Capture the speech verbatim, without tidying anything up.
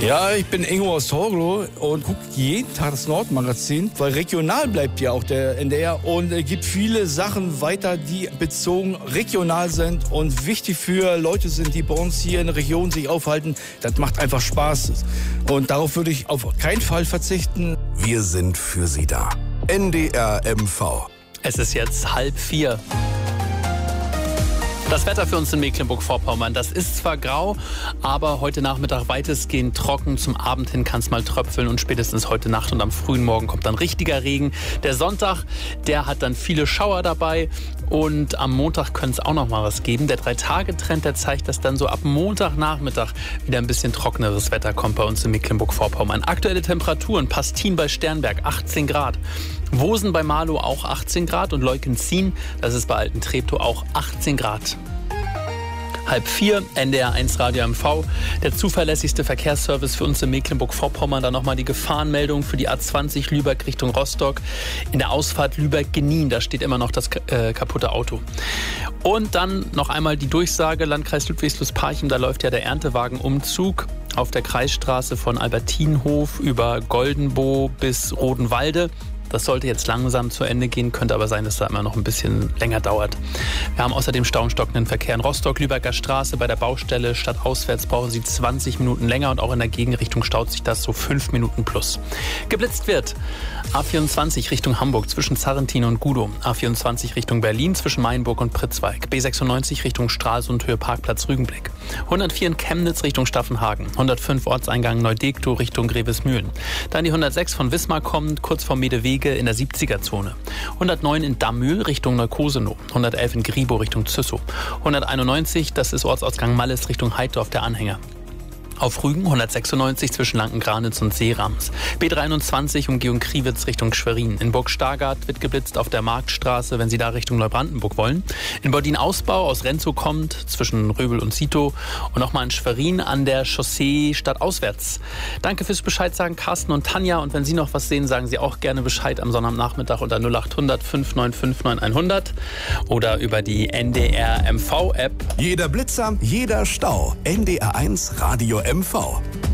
Ja, ich bin Ingo aus Torgelow und gucke jeden Tag das Nordmagazin, weil regional bleibt ja auch der N D R und es gibt viele Sachen weiter, die bezogen regional sind und wichtig für Leute sind, die bei uns hier in der Region sich aufhalten. Das macht einfach Spaß und darauf würde ich auf keinen Fall verzichten. Wir sind für Sie da. N D R M V. Es ist jetzt halb vier. Das Wetter für uns in Mecklenburg-Vorpommern, das ist zwar grau, aber heute Nachmittag weitestgehend trocken. Zum Abend hin kann es mal tröpfeln und spätestens heute Nacht und am frühen Morgen kommt dann richtiger Regen. Der Sonntag, der hat dann viele Schauer dabei und am Montag könnte es auch noch mal was geben. Der Drei-Tage-Trend, der zeigt, dass dann so ab Montagnachmittag wieder ein bisschen trockeneres Wetter kommt bei uns in Mecklenburg-Vorpommern. Aktuelle Temperaturen, Pastin bei Sternberg achtzehn Grad. Wosen bei Marlow auch achtzehn Grad und Leukenzien, das ist bei Alten Treptow auch achtzehn Grad. Halb vier, N D R eins Radio M V, der zuverlässigste Verkehrsservice für uns in Mecklenburg-Vorpommern. Dann nochmal die Gefahrenmeldung für die A zwanzig Lübeck Richtung Rostock. In der Ausfahrt Lübeck-Genin, da steht immer noch das äh, kaputte Auto. Und dann noch einmal die Durchsage, Landkreis Ludwigslust-Parchim, da läuft ja der Erntewagenumzug auf der Kreisstraße von Albertinhof über Goldenboh bis Rodenwalde. Das sollte jetzt langsam zu Ende gehen, könnte aber sein, dass da immer noch ein bisschen länger dauert. Wir haben außerdem Stau und stockenden Verkehr in Rostock, Lübecker Straße bei der Baustelle. Stadtauswärts brauchen Sie zwanzig Minuten länger und auch in der Gegenrichtung staut sich das so fünf Minuten plus. Geblitzt wird A vierundzwanzig Richtung Hamburg zwischen Zarrentin und Gudow, A vierundzwanzig Richtung Berlin zwischen Mainburg und Pritzwalk, B sechsundneunzig Richtung Stralsund Höhe Parkplatz Rügenblick, hundertvier in Chemnitz Richtung Staffenhagen, hundertfünf Ortseingang Neudektow Richtung Grevesmühlen, dann die hundertsechs von Wismar kommend kurz vor Medewege in der siebziger-Zone, hundertneun in Dammühl Richtung Neukosenow, hundertelf in Gribow Richtung Züssow, hunderteinundneunzig, das ist Ortsausgang Malles Richtung Heidorf der Anhänger. Auf Rügen hundertsechsundneunzig zwischen Lanken-Granitz und Seerams. B dreiundzwanzig Umgehung Kriwitz Richtung Schwerin. In Burg Stargard wird geblitzt auf der Marktstraße, wenn Sie da Richtung Neubrandenburg wollen. In Bordin-Ausbau aus Renzow kommt zwischen Röbel und Sito. Und nochmal in Schwerin an der Chaussee stadtauswärts. Danke fürs Bescheid sagen, Carsten und Tanja. Und wenn Sie noch was sehen, sagen Sie auch gerne Bescheid am Sonnabendnachmittag unter null acht hundert fünf neun fünf neun hundert oder über die N D R M V App. Jeder Blitzer, jeder Stau. N D R eins Radio M V.